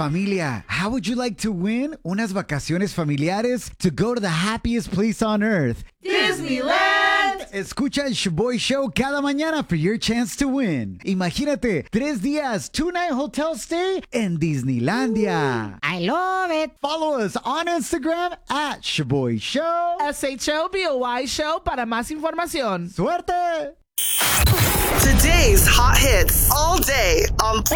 Familia, how would you like to win unas vacaciones familiares to go to the happiest place on earth? Disneyland! Escucha el Shaboy Show cada mañana for your chance to win. Imagínate, 3 días, 2-night hotel stay en Disneylandia. I love it. Follow us on Instagram at Shaboy Show. SHOBOY Show para más información. ¡Suerte! Today's hot hits all day on